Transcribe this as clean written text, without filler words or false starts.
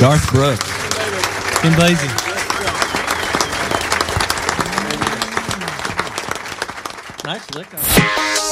Garth Brooks. Kim Basie. Nice lick on it.